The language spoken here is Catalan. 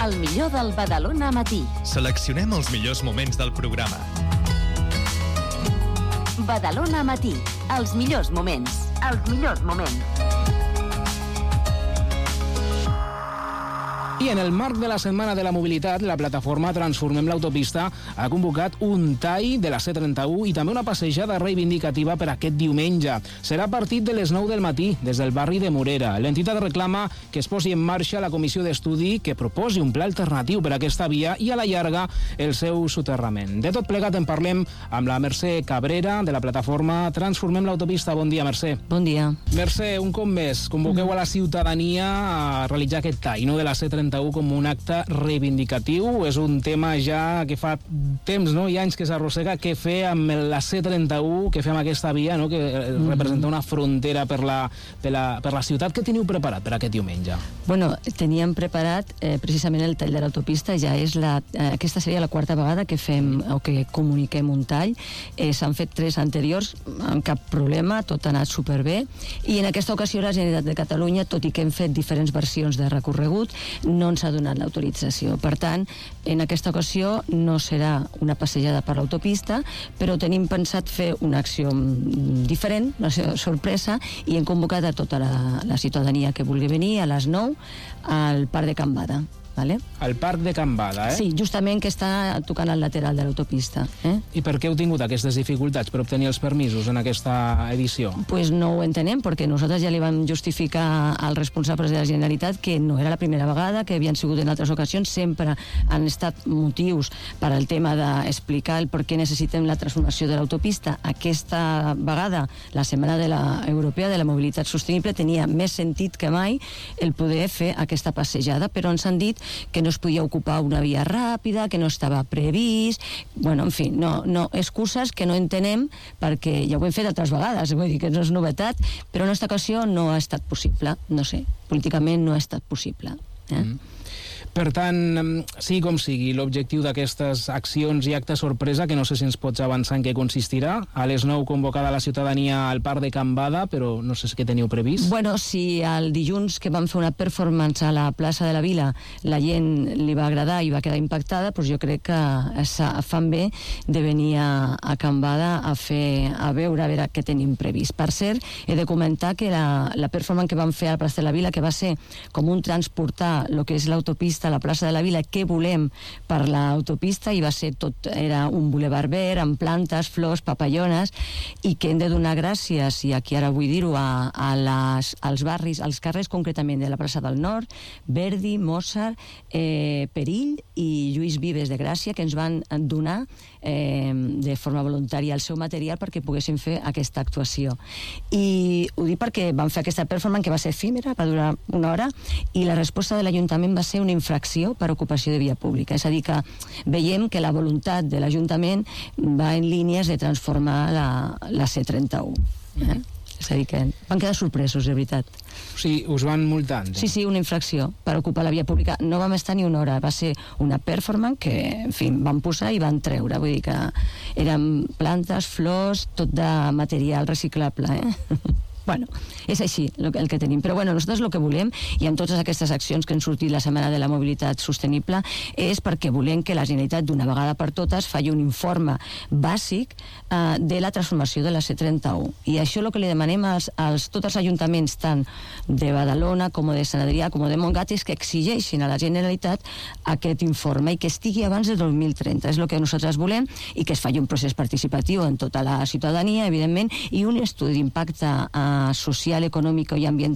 el millor del Badalona Matí. Seleccionem els millors moments del programa. Badalona Matí, els millors moments. Els millors moments. I en el marc de la Setmana de la Mobilitat, la plataforma Transformem l'Autopista ha convocat un tall de la C31 i també una passejada reivindicativa per aquest diumenge. Serà a partir de les 9 del matí, des del barri de Morera. L'entitat reclama que es posi en marxa la comissió d'estudi que proposi un pla alternatiu per a aquesta via i a la llarga el seu soterrament. De tot plegat en parlem amb la Mercè Cabrera, de la plataforma Transformem l'Autopista. Bon dia, Mercè. Bon dia. Mercè, un cop més, convoqueu a la ciutadania a realitzar aquest tall, no, de la C31 com un acte reivindicatiu. És un tema ja que fa temps, no, i anys que s'arrossega. Què fer amb la C31, què fer amb aquesta via, no, que representa una frontera per la ciutat? Què teniu preparat per aquest diumenge? Bueno, teníem preparat precisament el tall de l'autopista. Ja és aquesta seria la quarta vegada que fem o que comuniquem un tall. S'han fet 3 anteriors amb cap problema, tot ha anat superbé, i en aquesta ocasió la Generalitat de Catalunya, tot i que hem fet diferents versions de recorregut, no ens ha donat l'autorització. Per tant, en aquesta ocasió no serà una passejada per l'autopista, però tenim pensat fer una acció diferent, una sorpresa, i hem convocat a tota la ciutadania que vulgui venir a les 9 al Parc de Can Bada. Vale? Al Parc de Can Bada, Sí, justament, que està tocant al lateral de l'autopista. I per què heu tingut aquestes dificultats per obtenir els permisos en aquesta edició? Pues no ho entenem, perquè nosaltres ja li vam justificar als responsables de la Generalitat que no era la primera vegada, que havien sigut en altres ocasions, sempre han estat motius per al tema d'explicar el per què necessitem la transformació de l'autopista. Aquesta vegada, la Setmana Europea de la Mobilitat Sostenible, tenia més sentit que mai el poder fer aquesta passejada, però ens han dit que no es podia ocupar una via ràpida, que no estava previst, bueno, en fi, no, excuses que no entenem, perquè ja ho hem fet altres vegades, vull dir que no és novetat, però en aquesta ocasió no ha estat possible, no sé, políticament no ha estat possible. Per tant, sigui com sigui, l'objectiu d'aquestes accions i actes sorpresa, que no sé si ens pots avançar en què consistirà, a les 9 convocada la ciutadania al Parc de Can Bada, però no sé què teniu previst. Bueno, si el dilluns que vam fer una performance a la plaça de la Vila la gent li va agradar i va quedar impactada, doncs jo crec que fan bé de venir a Can Bada a veure què tenim previst. Per cert, he de comentar que la performance que vam fer a la plaça de la Vila, que va ser com un transportar el que és l'autopista a la plaça de la Vila, què volem per l'autopista, i va ser tot, era un bulevard verd amb plantes, flors, papallones, i que hem de donar gràcies, i aquí ara vull dir-ho, als barris, als carrers concretament de la plaça del Nord, Verdi, Mozart, Perill i Lluís Vives de Gràcia, que ens van donar de forma voluntària el seu material perquè poguessin fer aquesta actuació. I ho dic perquè vam fer aquesta performance que va ser efímera, va durar una hora, i la resposta de l'Ajuntament va ser una infracció per ocupació de via pública. És a dir, que veiem que la voluntat de l'Ajuntament va en línies de transformar la C31. És a dir, que van quedar sorpresos, de veritat. O sigui, us van multant? Sí, una infracció per ocupar la via pública. No vam estar ni una hora, va ser una performance que, en fi, van posar i van treure. Vull dir que eren plantes, flors, tot de material reciclable, Bueno, és així el que tenim. Però bueno, nosaltres el que volem, i amb totes aquestes accions que han sortit la Setmana de la Mobilitat Sostenible, és perquè volem que la Generalitat d'una vegada per totes faci un informe bàsic de la transformació de la C31. I això el que li demanem tots els ajuntaments, tant de Badalona com de Sant Adrià com de Montgat, és que exigeixin a la Generalitat aquest informe i que estigui abans del 2030. És el que nosaltres volem, i que es faci un procés participatiu en tota la ciutadania, evidentment, i un estudi d'impacte social, econòmic i ambiental